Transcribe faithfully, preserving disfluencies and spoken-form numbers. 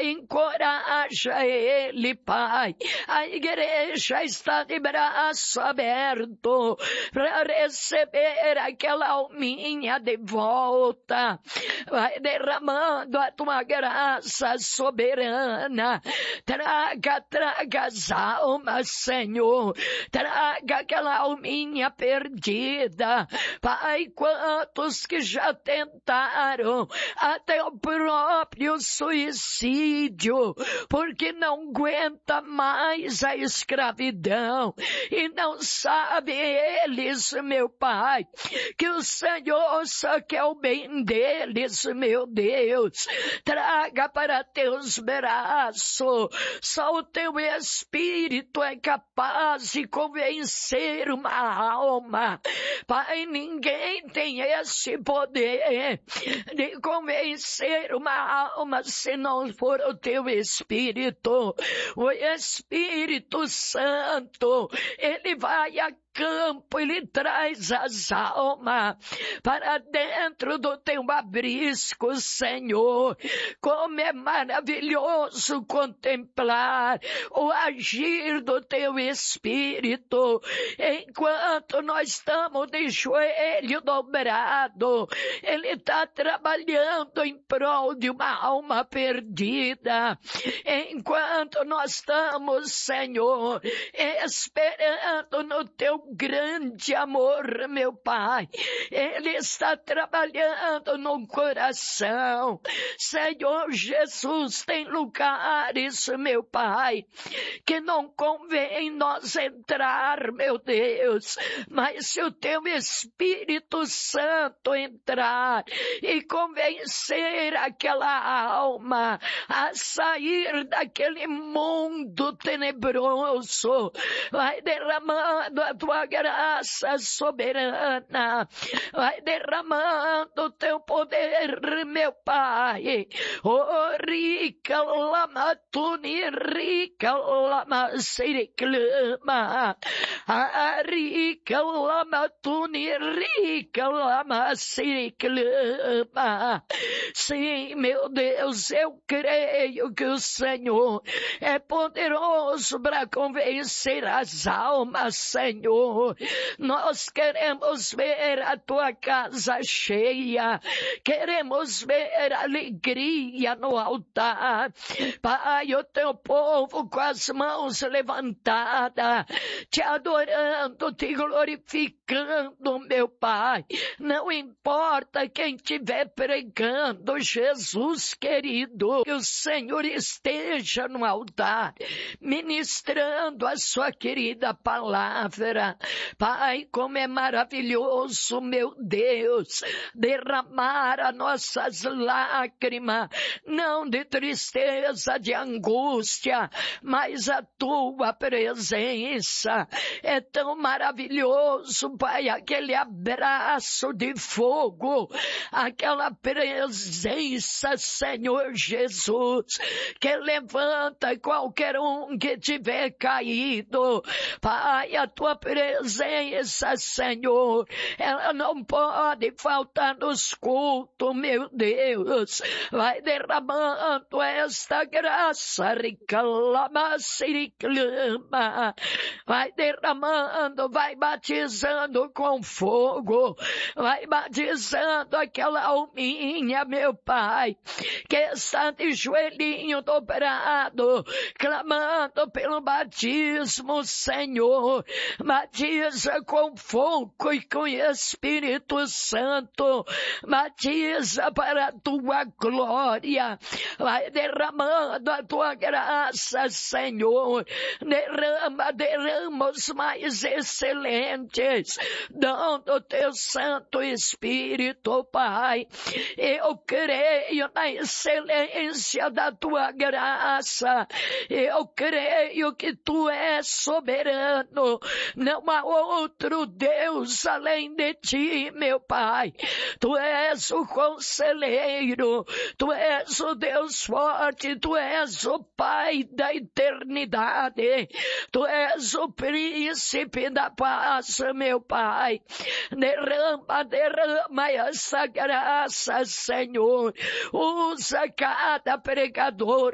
encoraja ele, Pai. A igreja está de braço aberto para receber aquela alminha de volta. Vai derramando a tua graça soberana. Traga, traga as almas, Senhor. Traga aquela alminha perdida. Pai, quantos que já tentaram até o próprio suicídio, porque não aguenta mais a escravidão, e não sabe eles, meu Pai, que o Senhor só quer o bem deles, meu Deus. Traga para teus braços. Só o teu Espírito é capaz de convencer uma alma. Pai, ninguém tem esse poder de convencer uma alma se não for o teu Espírito. O Espírito Santo, ele vai a campo, ele traz as almas para dentro do teu abrisco, Senhor. Como é maravilhoso contemplar o agir do teu Espírito enquanto nós estamos de joelho dobrado. Ele está trabalhando em prol de uma alma perdida. Enquanto nós estamos, Senhor, esperando no teu grande amor, meu Pai, ele está trabalhando no coração. Senhor Jesus, tem lugares, meu Pai, que não convém nós entrar, meu Deus, mas se o teu Espírito Santo entrar e convencer aquela alma a sair daquele mundo tenebroso, vai derramando a tua graça soberana, vai derramando o teu poder, meu Pai. Oh, rica lama tuni, rica lama siriclama, ah, rica lama tuni, rica lama siriclama. Sim, meu Deus, eu creio que o Senhor é poderoso para convencer as almas, Senhor. Nós queremos ver a tua casa cheia, queremos ver alegria no altar. Pai, o teu povo com as mãos levantadas, te adorando, te glorificando, meu Pai. Não importa quem estiver pregando, Jesus querido, que o Senhor esteja no altar, ministrando a sua querida palavra. Pai, como é maravilhoso, meu Deus, derramar as nossas lágrimas, não de tristeza, de angústia, mas a tua presença. É tão maravilhoso, Pai, aquele abraço de fogo, aquela presença, Senhor Jesus, que levanta qualquer um que tiver caído. Pai, a tua presença, Senhor, ela não pode faltar nos cultos, meu Deus. Vai derramando esta graça, reclama, se reclama. Vai derramando, vai batizando com fogo, vai batizando aquela alminha, meu Pai, que está de joelhinho dobrado, clamando pelo batismo, Senhor. Batiza com fogo e com Espírito Santo, batiza para a tua glória, vai derramando a tua graça, Senhor. Derrama, derrama os mais excelentes dom do teu Santo Espírito, Pai. Eu creio na excelência da tua graça, eu creio que tu és soberano, não há outro Deus além de ti, meu Pai. Tu és o conselheiro, tu és o Deus forte, tu és o Pai da eternidade, tu és o príncipe da paz, meu Pai. Derrama, derrama essa graça, Senhor. Usa cada pregador,